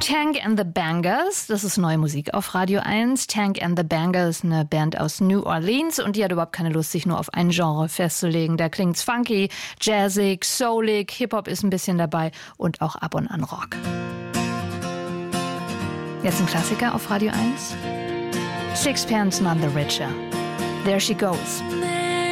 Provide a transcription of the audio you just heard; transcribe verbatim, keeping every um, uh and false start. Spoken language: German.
Tank and the Bangers, das ist neue Musik auf Radio eins. Tank and the Bangers, eine Band aus New Orleans, und die hat überhaupt keine Lust, sich nur auf ein Genre festzulegen. Da klingt's funky, jazzig, soulig, Hip-Hop ist ein bisschen dabei und auch ab und an Rock. Jetzt ein Klassiker auf Radio eins. Sixpence None the Richer. There She Goes.